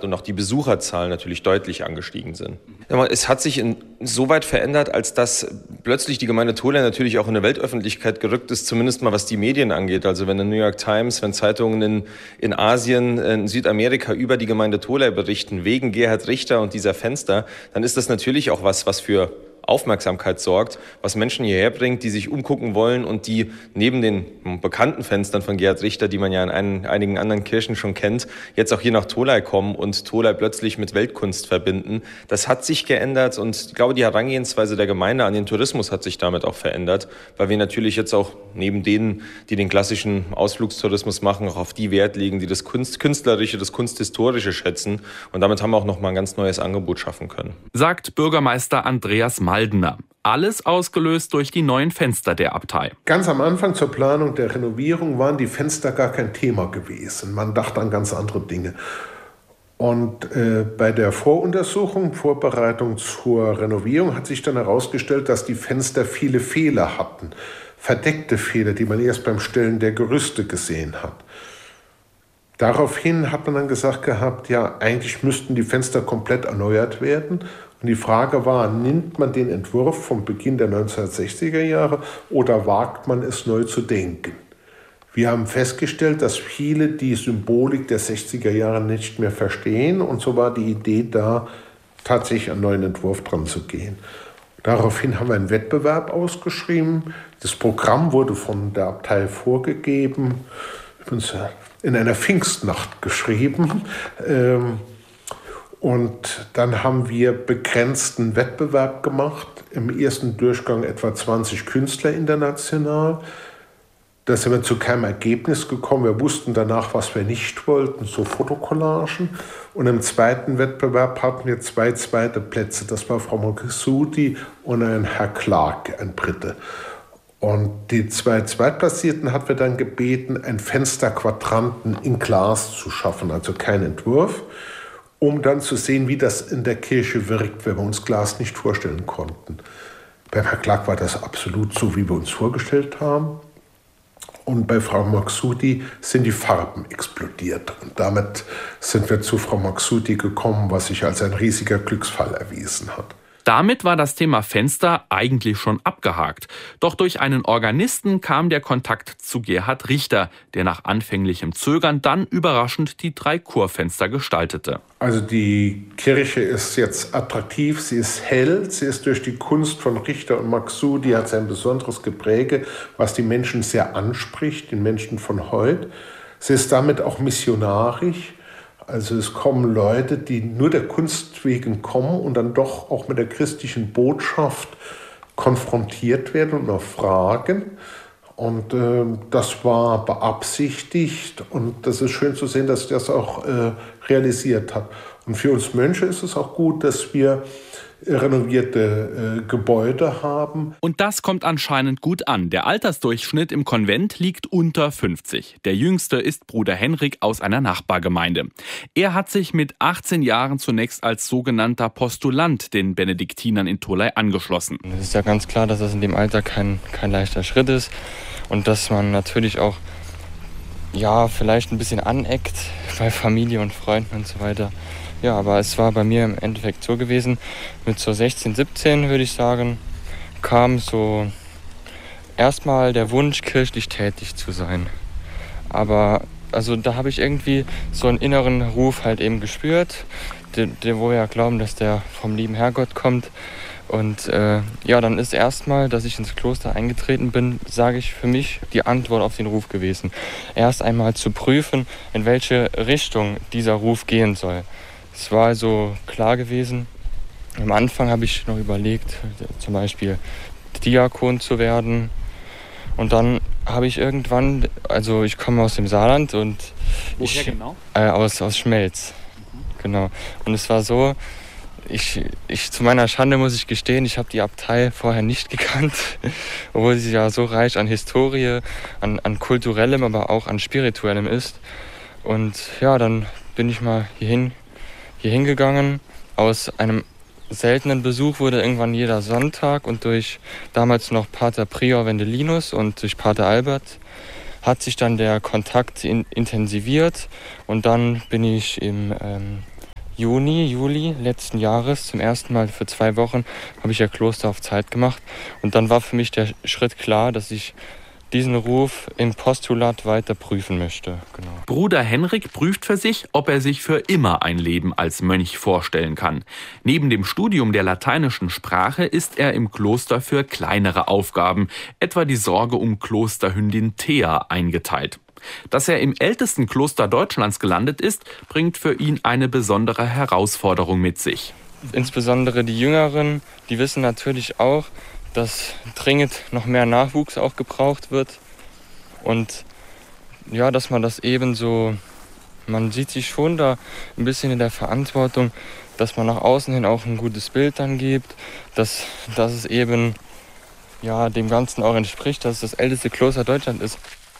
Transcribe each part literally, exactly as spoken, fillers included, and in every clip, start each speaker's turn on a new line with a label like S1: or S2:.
S1: und auch die Besucherzahlen natürlich deutlich angestiegen sind. Es hat sich insoweit verändert, als dass plötzlich die Gemeinde Tholey natürlich auch in der Weltöffentlichkeit gerückt ist, zumindest mal was die Medien angeht. Also wenn der New York Times, wenn Zeitungen in, in Asien, in Südamerika über die Gemeinde Tholey berichten, wegen Gerhard Richter und dieser Fenster, dann ist das natürlich auch was, was für Aufmerksamkeit sorgt, was Menschen hierher bringt, die sich umgucken wollen und die neben den bekannten Fenstern von Gerhard Richter, die man ja in ein, einigen anderen Kirchen schon kennt, jetzt auch hier nach Tholey kommen und Tholey plötzlich mit Weltkunst verbinden. Das hat sich geändert und ich glaube, die Herangehensweise der Gemeinde an den Tourismus hat sich damit auch verändert, weil wir natürlich jetzt auch neben denen, die den klassischen Ausflugstourismus machen, auch auf die Wert legen, die das Kunst, Künstlerische, das Kunsthistorische schätzen und damit haben wir auch noch mal ein ganz neues Angebot schaffen können.
S2: Sagt Bürgermeister Andreas Maldener. Alles ausgelöst durch die neuen Fenster der Abtei.
S3: Ganz am Anfang zur Planung der Renovierung waren die Fenster gar kein Thema gewesen. Man dachte an ganz andere Dinge. Und äh, bei der Voruntersuchung, Vorbereitung zur Renovierung hat sich dann herausgestellt, dass die Fenster viele Fehler hatten. Verdeckte Fehler, die man erst beim Stellen der Gerüste gesehen hat. Daraufhin hat man dann gesagt gehabt, ja, eigentlich müssten die Fenster komplett erneuert werden. Und die Frage war, nimmt man den Entwurf vom Beginn der neunzehnhundertsechziger Jahre oder wagt man es neu zu denken? Wir haben festgestellt, dass viele die Symbolik der sechziger Jahre nicht mehr verstehen und so war die Idee da, tatsächlich einen neuen Entwurf dran zu gehen. Daraufhin haben wir einen Wettbewerb ausgeschrieben. Das Programm wurde von der Abtei vorgegeben, in einer Pfingstnacht geschrieben. Und dann haben wir begrenzten Wettbewerb gemacht. Im ersten Durchgang etwa zwanzig Künstler international. Da sind wir zu keinem Ergebnis gekommen. Wir wussten danach, was wir nicht wollten, so Fotocollagen. Und im zweiten Wettbewerb hatten wir zwei zweite Plätze. Das war Frau Maksoudi und ein Herr Clark, ein Brite. Und die zwei Zweitplatzierten hatten wir dann gebeten, ein Fensterquadranten in Glas zu schaffen, also kein Entwurf, um dann zu sehen, wie das in der Kirche wirkt, wenn wir uns Glas nicht vorstellen konnten. Bei Herrn Clark war das absolut so, wie wir uns vorgestellt haben. Und bei Frau Maksoudi sind die Farben explodiert. Und damit sind wir zu Frau Maksoudi gekommen, was sich als ein riesiger Glücksfall erwiesen hat.
S2: Damit war das Thema Fenster eigentlich schon abgehakt. Doch durch einen Organisten kam der Kontakt zu Gerhard Richter, der nach anfänglichem Zögern dann überraschend die drei Chorfenster gestaltete.
S3: Also die Kirche ist jetzt attraktiv, sie ist hell, sie ist durch die Kunst von Richter und Maksoudi, hat ein besonderes Gepräge, was die Menschen sehr anspricht, den Menschen von heute. Sie ist damit auch missionarisch. Also es kommen Leute, die nur der Kunst wegen kommen und dann doch auch mit der christlichen Botschaft konfrontiert werden und noch fragen. Und äh, das war beabsichtigt und das ist schön zu sehen, dass sich das auch äh, realisiert hat. Und für uns Mönche ist es auch gut, dass wir renovierte äh, Gebäude haben.
S2: Und das kommt anscheinend gut an. Der Altersdurchschnitt im Konvent liegt unter fünfzig. Der jüngste ist Bruder Henrik aus einer Nachbargemeinde. Er hat sich mit achtzehn Jahren zunächst als sogenannter Postulant den Benediktinern in Tholey angeschlossen.
S4: Es ist ja ganz klar, dass das in dem Alter kein, kein leichter Schritt ist und dass man natürlich auch ja, vielleicht ein bisschen aneckt bei Familie und Freunden und so weiter. Ja, aber es war bei mir im Endeffekt so gewesen, mit so sechzehn, siebzehn würde ich sagen, kam so erstmal der Wunsch, kirchlich tätig zu sein. Aber also da habe ich irgendwie so einen inneren Ruf halt eben gespürt, der, der, wo wir ja glauben, dass der vom lieben Herrgott kommt. Und äh, ja, dann ist erstmal, dass ich ins Kloster eingetreten bin, sage ich, für mich die Antwort auf den Ruf gewesen. Erst einmal zu prüfen, in welche Richtung dieser Ruf gehen soll. Es war also klar gewesen. Am Anfang habe ich noch überlegt, zum Beispiel Diakon zu werden. Und dann habe ich irgendwann, also ich komme aus dem Saarland und
S2: Woher
S4: ich
S2: genau?
S4: Äh, aus, aus Schmelz. Mhm. Genau. Und es war so, ich, ich zu meiner Schande muss ich gestehen, ich habe die Abtei vorher nicht gekannt, obwohl sie ja so reich an Historie, an, an kulturellem, aber auch an spirituellem ist. Und ja, dann bin ich mal hierhin hier hingegangen. Aus einem seltenen Besuch wurde irgendwann jeder Sonntag und durch damals noch Pater Prior Wendelinus und durch Pater Albert hat sich dann der Kontakt in, intensiviert und dann bin ich im, ähm, Juni, Juli letzten Jahres zum ersten Mal für zwei Wochen habe ich ja Kloster auf Zeit gemacht. Und dann war für mich der Schritt klar, dass ich diesen Ruf im Postulat weiter prüfen möchte. Genau.
S2: Bruder Henrik prüft für sich, ob er sich für immer ein Leben als Mönch vorstellen kann. Neben dem Studium der lateinischen Sprache ist er im Kloster für kleinere Aufgaben, etwa die Sorge um Klosterhündin Thea, eingeteilt. Dass er im ältesten Kloster Deutschlands gelandet ist, bringt für ihn eine besondere Herausforderung mit sich.
S4: Insbesondere die Jüngeren, die wissen natürlich auch, dass dringend noch mehr Nachwuchs auch gebraucht wird. Und ja, dass man das eben so, man sieht sich schon da ein bisschen in der Verantwortung, dass man nach außen hin auch ein gutes Bild dann gibt, dass, dass es eben ja, dem Ganzen auch entspricht, dass es das älteste Kloster Deutschlands ist.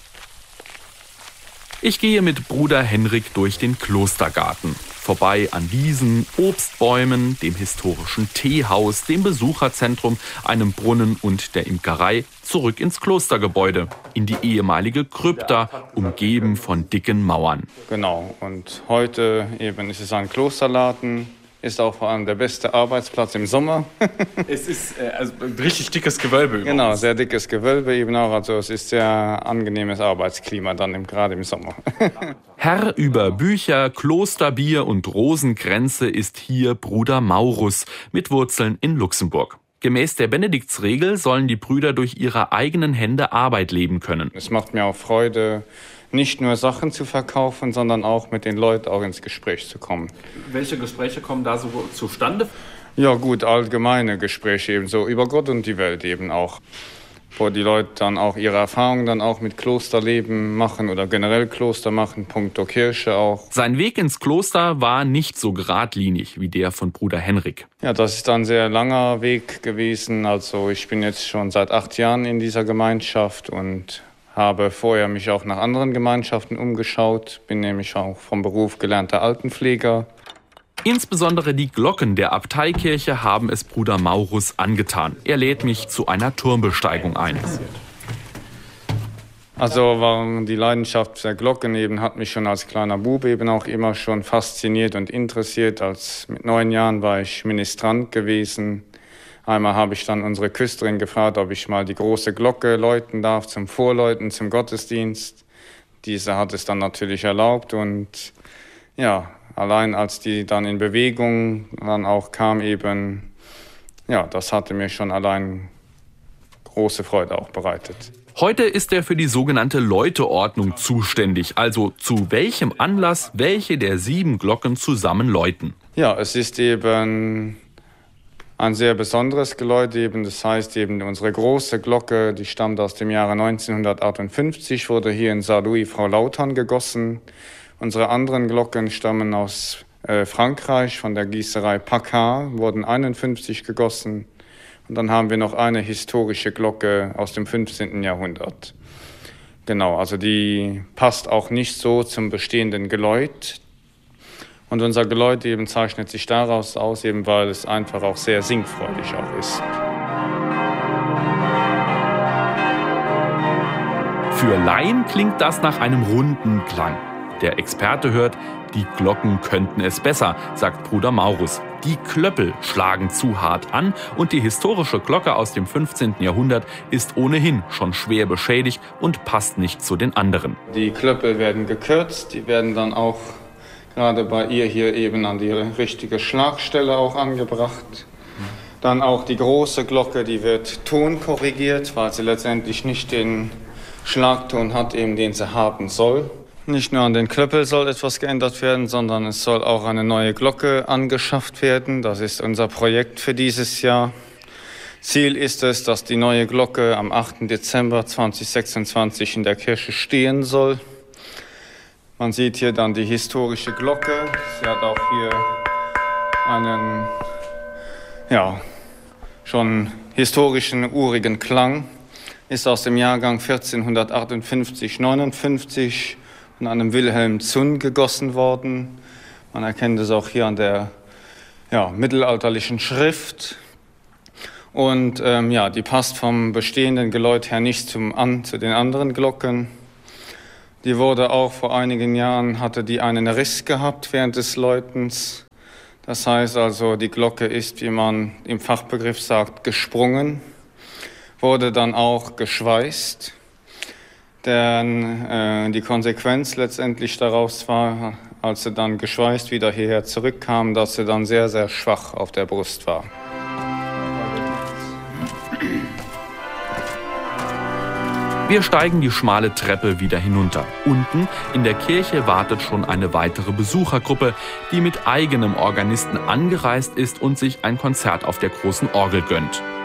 S2: Ich gehe mit Bruder Henrik durch den Klostergarten. Vorbei an Wiesen, Obstbäumen, dem historischen Teehaus, dem Besucherzentrum, einem Brunnen und der Imkerei, zurück ins Klostergebäude, in die ehemalige Krypta, umgeben von dicken Mauern.
S5: Genau, und heute eben ist es ein Klosterladen. Ist auch vor allem der beste Arbeitsplatz im Sommer.
S2: Es ist äh, also ein richtig dickes Gewölbe übrigens.
S5: Genau, sehr dickes Gewölbe eben auch. Also es ist sehr angenehmes Arbeitsklima dann im, gerade im Sommer.
S2: Herr über Bücher, Klosterbier und Rosenkränze ist hier Bruder Maurus mit Wurzeln in Luxemburg. Gemäß der Benediktsregel sollen die Brüder durch ihre eigenen Hände Arbeit leben können.
S5: Es macht mir auch Freude, nicht nur Sachen zu verkaufen, sondern auch mit den Leuten auch ins Gespräch zu kommen.
S2: Welche Gespräche kommen da so zustande?
S5: Ja gut, allgemeine Gespräche eben so über Gott und die Welt eben auch. Wo die Leute dann auch ihre Erfahrungen dann auch mit Klosterleben machen oder generell Kloster machen, punkto Kirche auch.
S2: Sein Weg ins Kloster war nicht so geradlinig wie der von Bruder Henrik.
S5: Ja, das ist ein sehr langer Weg gewesen. Also ich bin jetzt schon seit acht Jahren in dieser Gemeinschaft und habe vorher mich auch nach anderen Gemeinschaften umgeschaut, bin nämlich auch vom Beruf gelernter Altenpfleger.
S2: Insbesondere die Glocken der Abteikirche haben es Bruder Maurus angetan. Er lädt mich zu einer Turmbesteigung ein.
S5: Also war die Leidenschaft der Glocken eben hat mich schon als kleiner Bub eben auch immer schon fasziniert und interessiert. Als mit neun Jahren war ich Ministrant gewesen. Einmal habe ich dann unsere Küsterin gefragt, ob ich mal die große Glocke läuten darf zum Vorläuten, zum Gottesdienst. Diese hat es dann natürlich erlaubt und ja, allein als die dann in Bewegung dann auch kam eben, ja, das hatte mir schon allein große Freude auch bereitet.
S2: Heute ist er für die sogenannte Läuteordnung zuständig, also zu welchem Anlass welche der sieben Glocken zusammen läuten.
S5: Ja, es ist eben ein sehr besonderes Geläut eben, das heißt eben unsere große Glocke, die stammt aus dem Jahre neunzehnhundertachtundfünfzig, wurde hier in Saint-Louis Frau Lautern gegossen. Unsere anderen Glocken stammen aus äh, Frankreich, von der Gießerei Paccard, wurden einundfünfzig gegossen. Und dann haben wir noch eine historische Glocke aus dem fünfzehnten Jahrhundert. Genau, also die passt auch nicht so zum bestehenden Geläut. Und unser Geläut eben zeichnet sich daraus aus, eben weil es einfach auch sehr singfreudig auch ist.
S2: Für Laien klingt das nach einem runden Klang. Der Experte hört, die Glocken könnten es besser, sagt Bruder Maurus. Die Klöppel schlagen zu hart an und die historische Glocke aus dem fünfzehnten Jahrhundert ist ohnehin schon schwer beschädigt und passt nicht zu den anderen.
S5: Die Klöppel werden gekürzt, die werden dann auch gerade bei ihr hier eben an die richtige Schlagstelle auch angebracht. Dann auch die große Glocke, die wird tonkorrigiert, weil sie letztendlich nicht den Schlagton hat, eben den sie haben soll. Nicht nur an den Klöppel soll etwas geändert werden, sondern es soll auch eine neue Glocke angeschafft werden. Das ist unser Projekt für dieses Jahr. Ziel ist es, dass die neue Glocke am achten Dezember zweitausendsechsundzwanzig in der Kirche stehen soll. Man sieht hier dann die historische Glocke. Sie hat auch hier einen, ja, schon historischen, urigen Klang. Ist aus dem Jahrgang vierzehnhundertachtundfünfzig neunundfünfzig von einem Wilhelm Zunn gegossen worden. Man erkennt es auch hier an der ja, mittelalterlichen Schrift. Und ähm, ja, die passt vom bestehenden Geläut her nicht zum, an, zu den anderen Glocken. Die wurde auch vor einigen Jahren, hatte die einen Riss gehabt während des Läutens. Das heißt also, die Glocke ist, wie man im Fachbegriff sagt, gesprungen, wurde dann auch geschweißt. Denn äh, die Konsequenz letztendlich daraus war, als sie dann geschweißt wieder hierher zurückkam, dass sie dann sehr, sehr schwach auf der Brust war.
S2: Wir steigen die schmale Treppe wieder hinunter. Unten in der Kirche wartet schon eine weitere Besuchergruppe, die mit eigenem Organisten angereist ist und sich ein Konzert auf der großen Orgel gönnt.